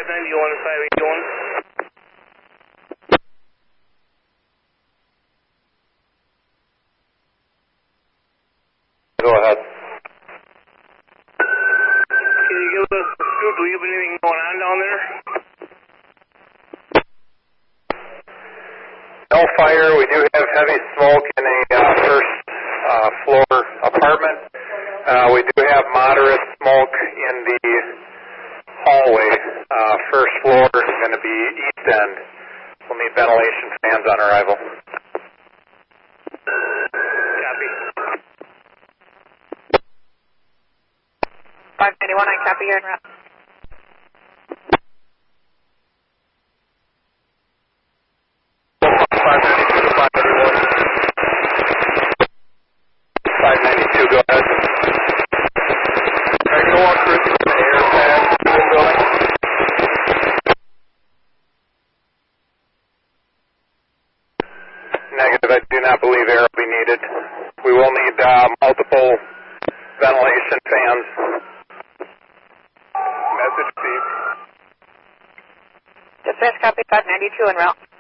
591 and 581. Go ahead. Can you give us a scoop? Do you have anything going on down there? No fire. We do have heavy smoke in a first floor apartment. We do have moderate smoke in the hallway. First floor is going to be east end. We'll need ventilation fans on arrival. Copy. 591, I copy, you're en route. Go ahead. Are you going to walk through the air pad to the building? Negative. I do not believe air will be needed. We will need multiple ventilation fans. Message received. Dispatch copy 592 en route.